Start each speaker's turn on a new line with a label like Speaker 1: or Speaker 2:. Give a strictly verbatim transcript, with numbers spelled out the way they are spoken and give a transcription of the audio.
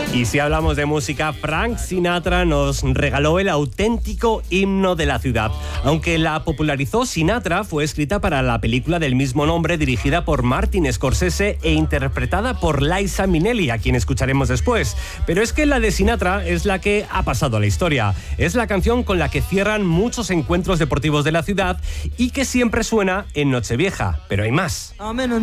Speaker 1: Y si hablamos de música, Frank Sinatra nos regaló el auténtico himno de la ciudad. Aunque la popularizó Sinatra, fue escrita para la película del mismo nombre, dirigida por Martin Scorsese e interpretada por Liza Minnelli, a quien escucharemos después. Pero es que la de Sinatra es la que ha pasado a la historia. Es la canción con la que cierran muchos encuentros deportivos de la ciudad y que siempre suena en Nochevieja. Pero hay más.